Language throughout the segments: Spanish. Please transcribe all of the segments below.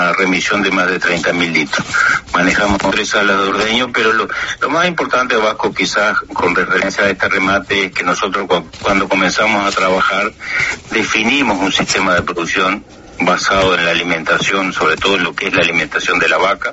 una remisión de más de 30.000 litros. Manejamos 3 salas de ordeño, pero lo más importante, Vasco, quizás con referencia a este remate, es que nosotros cuando comenzamos a trabajar definimos un sistema de producción basado en la alimentación, sobre todo en lo que es la alimentación de la vaca,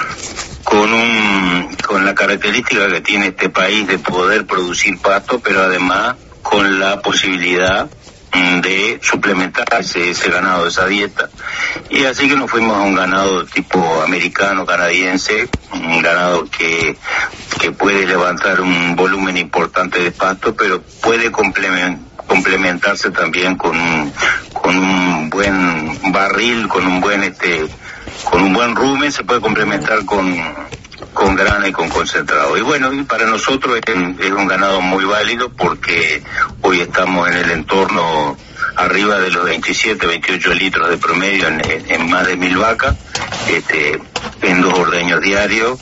con la característica que tiene este país de poder producir pasto, pero además con la posibilidad de suplementar ese ganado, esa dieta. Y así que nos fuimos a un ganado tipo americano, canadiense, un ganado que puede levantar un volumen importante de pasto, pero puede complementarse también con un buen barril, con un buen rumen, se puede complementar con grana y con concentrado. Y bueno, para nosotros es un ganado muy válido, porque hoy estamos en el entorno arriba de los 27, 28 litros de promedio en más de 1.000 vacas, en 2 ordeños diarios,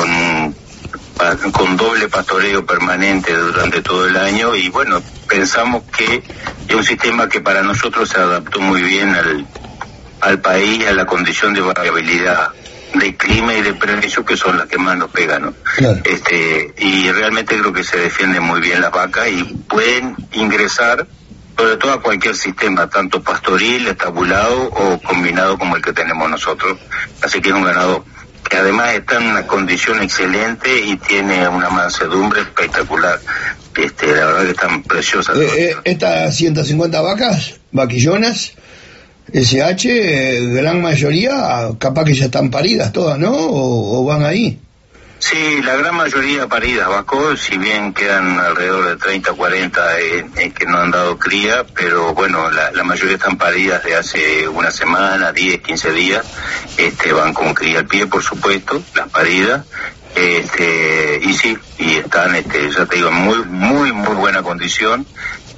con doble pastoreo permanente durante todo el año. Y bueno, pensamos que es un sistema que para nosotros se adaptó muy bien al país, a la condición de variabilidad de clima y de precio, que son las que más nos pegan, ¿no? Claro. Y realmente creo que se defienden muy bien las vacas y pueden ingresar sobre todo a cualquier sistema, tanto pastoril, estabulado o combinado como el que tenemos nosotros. Así que es un ganado que además está en una condición excelente y tiene una mansedumbre espectacular. La verdad que están preciosas. Estas 150 vacas, vaquillonas, SH, gran mayoría, capaz que ya están paridas todas, ¿no? ¿O van ahí? Sí, la gran mayoría paridas, Vasco, si bien quedan alrededor de 30, 40 que no han dado cría, pero bueno, la mayoría están paridas de hace una semana, 10, 15 días, van con cría al pie, por supuesto, las paridas, y sí, y están, ya te digo, en muy, muy, muy buena condición,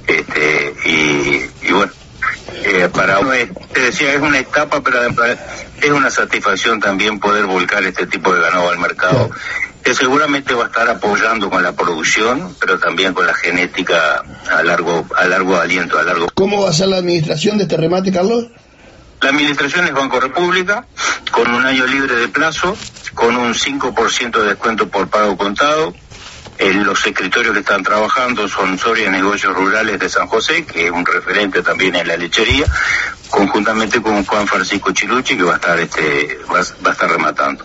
y bueno, para uno te decía, es una etapa, pero es una satisfacción también poder volcar este tipo de ganado al mercado, que seguramente va a estar apoyando con la producción, pero también con la genética a largo aliento, a largo. ¿Cómo va a ser la administración de este remate, Carlos? La administración es Banco República, con un año libre de plazo, con un 5% de descuento por pago contado. Los escritorios que están trabajando son Soria Negocios Rurales de San José, que es un referente también en la lechería, conjuntamente con Juan Francisco Chirucci, que va a estar rematando.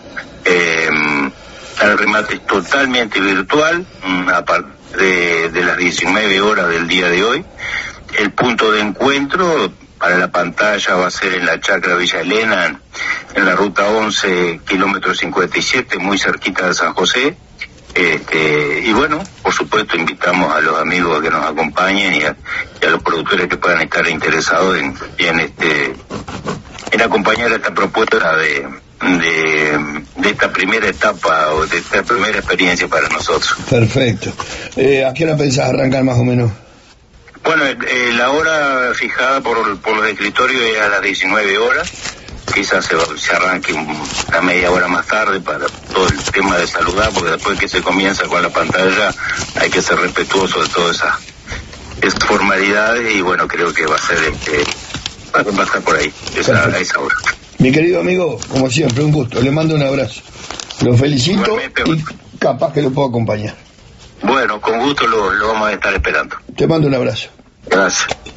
El remate es totalmente virtual, a partir de las 19 horas del día de hoy. El punto de encuentro para la pantalla va a ser en la Chacra Villa Elena, en la ruta 11, kilómetro 57, muy cerquita de San José. Y bueno, por supuesto invitamos a los amigos a que nos acompañen y a los productores que puedan estar interesados en acompañar esta propuesta de esta primera etapa o de esta primera experiencia para nosotros. Perfecto. ¿A qué hora pensás arrancar más o menos? Bueno, la hora fijada por los escritorios es a las 19 horas. Quizás se arranque una media hora más tarde para todo el tema de saludar, porque después que se comienza con la pantalla hay que ser respetuoso de todas esas formalidades, y bueno, creo que va a estar por ahí, a esa hora. Mi querido amigo, como siempre, un gusto, le mando un abrazo, lo felicito y capaz que lo puedo acompañar. Bueno, con gusto lo vamos a estar esperando. Te mando un abrazo. Gracias.